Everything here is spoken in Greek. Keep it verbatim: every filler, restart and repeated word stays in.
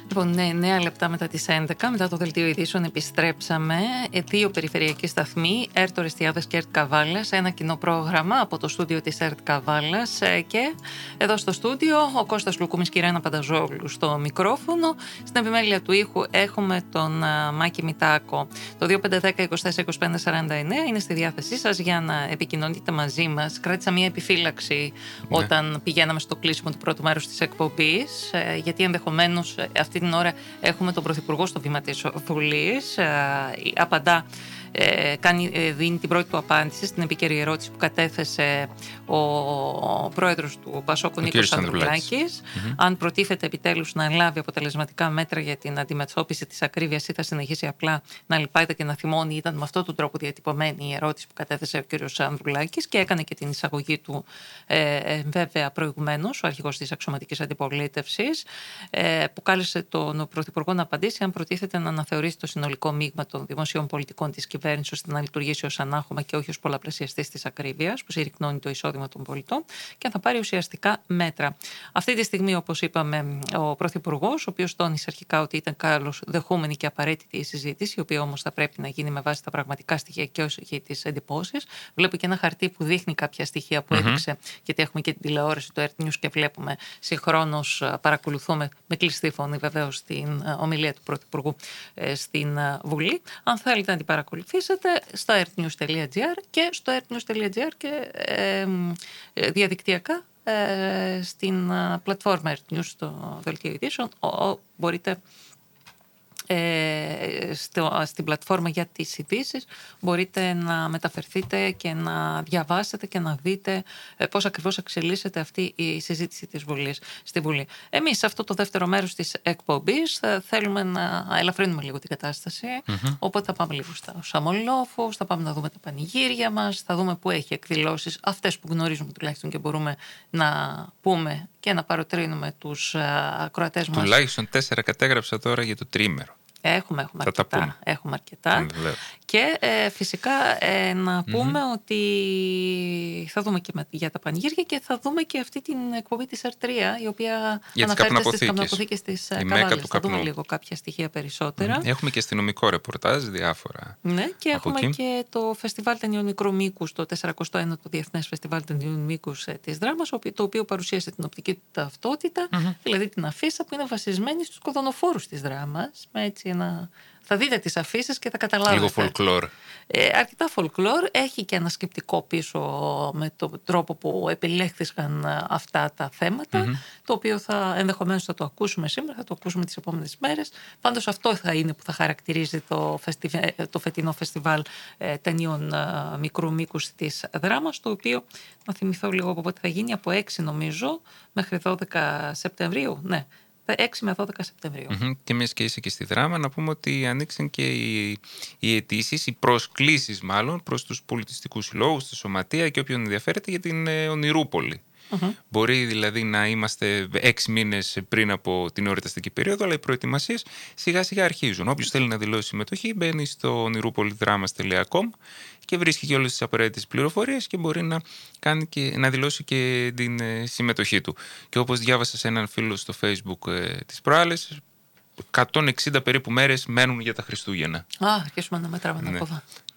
Λοιπόν, ναι, νέα λεπτά μετά τις έντεκα, μετά το δελτίο ειδήσεων, επιστρέψαμε. Δύο περιφερειακοί σταθμοί, ΕΡΤ Ορεστιάδας και ΕΡΤ Καβάλας, ένα κοινό πρόγραμμα από το στούντιο της ΕΡΤ Καβάλας. Και εδώ στο στούντιο ο Κώστας Λουκούμης και η Ρένα Πανταζόγλου στο μικρόφωνο. Στην επιμέλεια του ήχου έχουμε τον Μάκη Μητάκο. Το δύο πέντε ένα μηδέν είκοσι τέσσερα είκοσι πέντε σαράντα εννέα είναι στη διάθεσή σας για να επικοινωνείτε μαζί μας. Κράτησα μια επιφύλαξη ναι. όταν πηγαίναμε στο κλείσιμο του πρώτου μέρους της εκπομπής, γιατί ενδεχομένως αυτή την ώρα έχουμε τον Πρωθυπουργό στο βήμα της Βουλής. Απαντά, ε, κάνει, ε, δίνει την πρώτη του απάντηση στην επίκαιρη ερώτηση που κατέθεσε ο, ο πρόεδρος του Πασόκ, Νίκος Ανδρουλάκης. Mm-hmm. Αν προτίθεται επιτέλους να λάβει αποτελεσματικά μέτρα για την αντιμετώπιση της ακρίβειας ή θα συνεχίσει απλά να λυπάται και να θυμώνει. Ήταν με αυτόν τον τρόπο διατυπωμένη η ερώτηση που κατέθεσε ο κ. Ανδρουλάκης και έκανε και την εισαγωγή του ε, ε, βέβαια προηγουμένως, ο αρχηγός της αξιωματικής αντιπολίτευσης, ε, που κάλεσε τον Πρωθυπουργό να απαντήσει αν προτίθεται να αναθεωρήσει το συνολικό μείγμα των δημοσίων πολιτικών της κυβέρνησης ώστε να λειτουργήσει ως ανάχωμα και όχι ως πολλαπλασιαστής της ακρίβειας που συρρυκνώνει το εισόδημα των πολιτών και αν θα πάρει ουσιαστικά μέτρα. Αυτή τη στιγμή, όπως είπαμε, ο Πρωθυπουργός, ο οποίος τόνισε αρχικά ότι ήταν καλώς δεχούμενη και απαραίτητη η συζήτηση, η οποία όμως θα πρέπει να γίνει με βάση τα πραγματικά στοιχεία και όχι τις εντυπώσεις. Βλέπω και ένα χαρτί που δείχνει κάποια στοιχεία που mm-hmm. έδειξε, γιατί έχουμε και την τηλεόραση του ΕΡΤ News και βλέπουμε συγχρόνως, παρακολουθούμε με κλειστή φωνή βεβαίως την ομιλία του Πρωθυπουργού στην Βουλή. Αν θέλετε να την παρακολουθήσετε στο ertnews τελεία gr και στο ertnews τελεία gr και ε, ε, διαδικτυακά ε, στην πλατφόρμα ERT News στο δελτίο ειδήσεων μπορείτε Ε, στο, στην πλατφόρμα για τις ειδήσεις μπορείτε να μεταφερθείτε και να διαβάσετε και να δείτε ε, πώς ακριβώς εξελίσσεται αυτή η συζήτηση της Βουλής στη Βουλή. Εμείς σε αυτό το δεύτερο μέρος της εκπομπής θα θέλουμε να ελαφρύνουμε λίγο την κατάσταση, mm-hmm. οπότε θα πάμε λίγο στους αμολόφους, θα πάμε να δούμε τα πανηγύρια μας, θα δούμε που έχει εκδηλώσεις, αυτές που γνωρίζουμε τουλάχιστον και μπορούμε να πούμε και να παροτρύνουμε τους ακροατές μας. Τουλάχιστον τέσσερα κατέγραψα τώρα για το τρίμερο. Έχουμε, έχουμε αρκετά. Έχουμε αρκετά. Mm, και ε, φυσικά ε, να πούμε mm-hmm. ότι θα δούμε και με, για τα πανηγύρια και θα δούμε και αυτή την εκπομπή της ΕΡΤ τρία, η οποία για αναφέρεται στις καπνοποθήκες της Καβάλας. Θα δούμε λίγο κάποια στοιχεία περισσότερα. Mm. Έχουμε και αστυνομικό ρεπορτάζ, διάφορα. Ναι, και έχουμε εκεί. Και το Φεστιβάλ Ταινιών Μικρού Μήκους, το τεσσαρακοστό ένατο Διεθνές Φεστιβάλ Ταινιών Μήκους της Δράμας, το οποίο παρουσίασε την οπτική του ταυτότητα, mm-hmm. δηλαδή την αφίσα που είναι βασισμένη στους κοδωνοφόρους της Δράμας, με έτσι ένα... Θα δείτε τις αφίσεις και θα καταλάβετε. Λίγο folklore. Ε, αρκετά folklore. Έχει και ένα σκεπτικό πίσω με τον τρόπο που επιλέχθηκαν αυτά τα θέματα, mm-hmm. το οποίο θα, ενδεχομένως θα το ακούσουμε σήμερα, θα το ακούσουμε τις επόμενες μέρες. Πάντως αυτό θα είναι που θα χαρακτηρίζει το, φεστιβ... το φετινό φεστιβάλ ε, ταινιών ε, μικρού μήκους της Δράμας, το οποίο, να θυμηθώ λίγο από πότε θα γίνει, από έξι νομίζω μέχρι δώδεκα Σεπτεμβρίου. Ναι. έξι με δώδεκα Σεπτεμβρίου. Mm-hmm. Και μιας και είσαι και στη Δράμα, να πούμε ότι ανοίξαν και οι, οι αιτήσεις, οι προσκλήσεις μάλλον προς τους πολιτιστικούς συλλόγους, τη Σωματεία και όποιον ενδιαφέρεται για την ε, Ονειρούπολη. Mm-hmm. Μπορεί δηλαδή να είμαστε έξι μήνες πριν από την εορταστική περίοδο, αλλά οι προετοιμασίες σιγά σιγά αρχίζουν. Όποιος θέλει να δηλώσει συμμετοχή μπαίνει στο oniropolidramas τελεία com και βρίσκει και όλες τις απαραίτητες πληροφορίες και μπορεί να, κάνει και, να δηλώσει και την ε, συμμετοχή του. Και όπως διάβασα σε έναν φίλο στο Facebook ε, τις προάλλες, εκατόν εξήντα περίπου μέρες μένουν για τα Χριστούγεννα. Α, αρχίσουμε να μετράμε ναι. από εδώ.